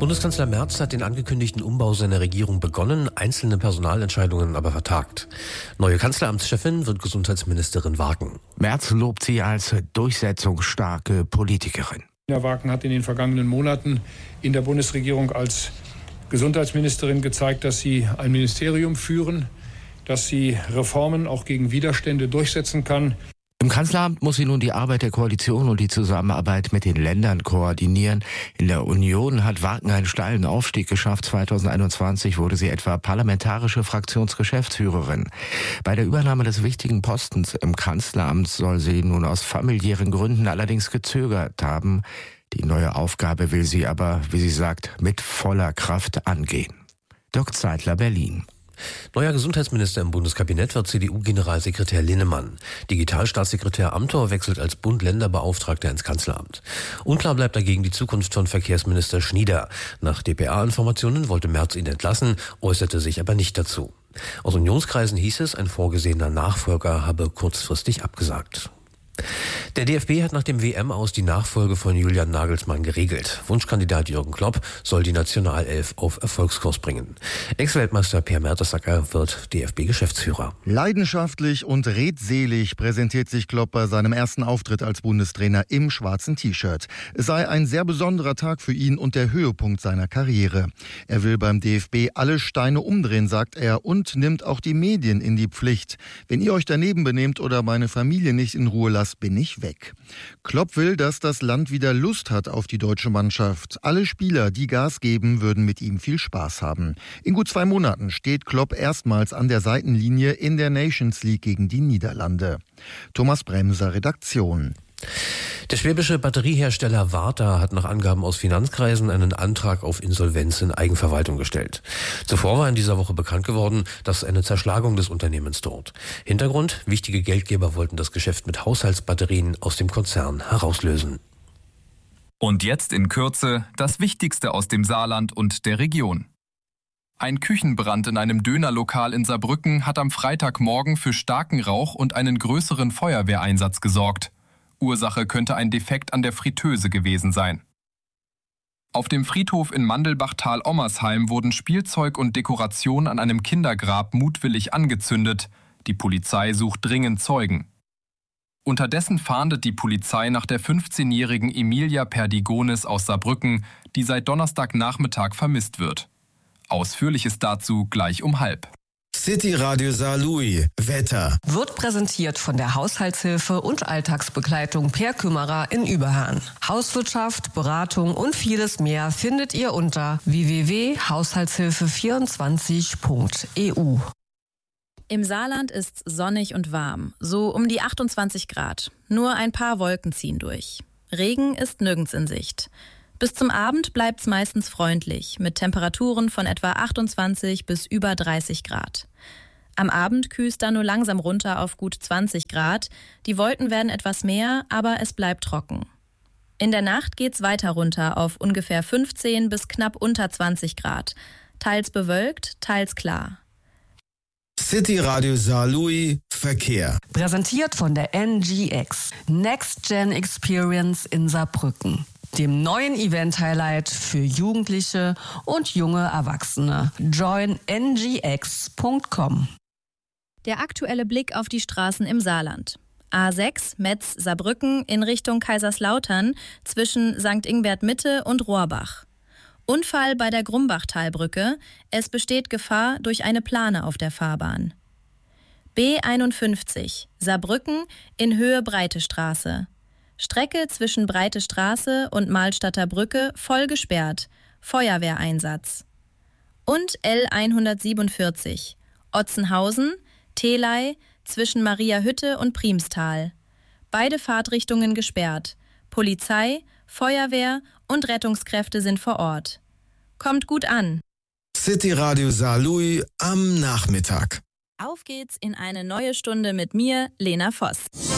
Bundeskanzler Merz hat den angekündigten Umbau seiner Regierung begonnen, einzelne Personalentscheidungen aber vertagt. Neue Kanzleramtschefin wird Gesundheitsministerin Wagen. Merz lobt sie als durchsetzungsstarke Politikerin. Nina Wagen hat in den vergangenen Monaten in der Bundesregierung als Gesundheitsministerin gezeigt, dass sie ein Ministerium führen, dass sie Reformen auch gegen Widerstände durchsetzen kann. Im Kanzleramt muss sie nun die Arbeit der Koalition und die Zusammenarbeit mit den Ländern koordinieren. In der Union hat Wagen einen steilen Aufstieg geschafft. 2021 wurde sie etwa parlamentarische Fraktionsgeschäftsführerin. Bei der Übernahme des wichtigen Postens im Kanzleramt soll sie nun aus familiären Gründen allerdings gezögert haben. Die neue Aufgabe will sie aber, wie sie sagt, mit voller Kraft angehen. Dirk Zeitler, Berlin. Neuer Gesundheitsminister im Bundeskabinett wird CDU-Generalsekretär Linnemann. Digitalstaatssekretär Amthor wechselt als Bund-Länder-Beauftragter ins Kanzleramt. Unklar bleibt dagegen die Zukunft von Verkehrsminister Schnieder. Nach dpa-Informationen wollte Merz ihn entlassen, äußerte sich aber nicht dazu. Aus Unionskreisen hieß es, ein vorgesehener Nachfolger habe kurzfristig abgesagt. Der DFB hat nach dem WM-Aus die Nachfolge von Julian Nagelsmann geregelt. Wunschkandidat Jürgen Klopp soll die Nationalelf auf Erfolgskurs bringen. Ex-Weltmeister Per Mertesacker wird DFB-Geschäftsführer. Leidenschaftlich und redselig präsentiert sich Klopp bei seinem ersten Auftritt als Bundestrainer im schwarzen T-Shirt. Es sei ein sehr besonderer Tag für ihn und der Höhepunkt seiner Karriere. Er will beim DFB alle Steine umdrehen, sagt er, und nimmt auch die Medien in die Pflicht. Wenn ihr euch daneben benehmt oder meine Familie nicht in Ruhe lasst, bin ich weg. Klopp will, dass das Land wieder Lust hat auf die deutsche Mannschaft. Alle Spieler, die Gas geben, würden mit ihm viel Spaß haben. In gut 2 Monaten steht Klopp erstmals an der Seitenlinie in der Nations League gegen die Niederlande. Thomas Bremser, Redaktion. Der schwäbische Batteriehersteller Varta hat nach Angaben aus Finanzkreisen einen Antrag auf Insolvenz in Eigenverwaltung gestellt. Zuvor war in dieser Woche bekannt geworden, dass eine Zerschlagung des Unternehmens droht. Hintergrund: wichtige Geldgeber wollten das Geschäft mit Haushaltsbatterien aus dem Konzern herauslösen. Und jetzt in Kürze das Wichtigste aus dem Saarland und der Region. Ein Küchenbrand in einem Dönerlokal in Saarbrücken hat am Freitagmorgen für starken Rauch und einen größeren Feuerwehreinsatz gesorgt. Ursache könnte ein Defekt an der Fritteuse gewesen sein. Auf dem Friedhof in Mandelbachtal-Ommersheim wurden Spielzeug und Dekoration an einem Kindergrab mutwillig angezündet. Die Polizei sucht dringend Zeugen. Unterdessen fahndet die Polizei nach der 15-jährigen Emilia Perdigonis aus Saarbrücken, die seit Donnerstagnachmittag vermisst wird. Ausführliches dazu gleich um 12:30. City Radio Saarlouis. Wetter. Wird präsentiert von der Haushaltshilfe und Alltagsbegleitung Per Kümmerer in Überhahn. Hauswirtschaft, Beratung und vieles mehr findet ihr unter www.haushaltshilfe24.eu. Im Saarland ist's sonnig und warm, so um die 28 Grad. Nur ein paar Wolken ziehen durch. Regen ist nirgends in Sicht. Bis zum Abend bleibt's meistens freundlich, mit Temperaturen von etwa 28 bis über 30 Grad. Am Abend kühlt's dann nur langsam runter auf gut 20 Grad. Die Wolken werden etwas mehr, aber es bleibt trocken. In der Nacht geht's weiter runter auf ungefähr 15 bis knapp unter 20 Grad. Teils bewölkt, teils klar. City Radio Saarlouis Verkehr. Präsentiert von der NGX, Next Gen Experience in Saarbrücken, dem neuen Event-Highlight für Jugendliche und junge Erwachsene. Join ngx.com. Der aktuelle Blick auf die Straßen im Saarland. A6 Metz-Saarbrücken in Richtung Kaiserslautern zwischen St. Ingbert Mitte und Rohrbach. Unfall bei der Grumbachtalbrücke. Es besteht Gefahr durch eine Plane auf der Fahrbahn. B51 Saarbrücken in Höhe Breite Straße. Strecke zwischen Breite Straße und Mahlstadter Brücke voll gesperrt. Feuerwehreinsatz. Und L147 Otzenhausen, Telei zwischen Mariahütte und Priemstal. Beide Fahrtrichtungen gesperrt. Polizei, Feuerwehr und Rettungskräfte sind vor Ort. Kommt gut an. City Radio Saarlouis am Nachmittag. Auf geht's in eine neue Stunde mit mir, Lena Voss.